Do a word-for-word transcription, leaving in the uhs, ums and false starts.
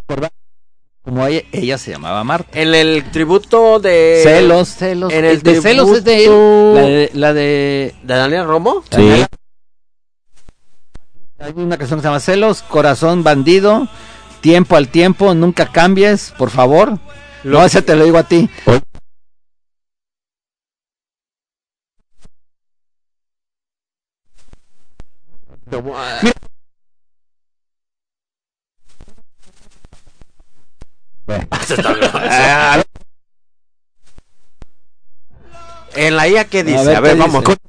Como ella, ella se llamaba Marta. En el tributo de... Celos, celos. En el de Celos es de él. La de... La de, ¿De Daniel Romo? Sí. Hay una canción que se llama Celos, Corazón Bandido, Tiempo al Tiempo, Nunca Cambies, por favor. Lo... No, ese te lo digo a ti. En la I A, ¿qué dice? A ver, a ver ¿qué vamos. Dice?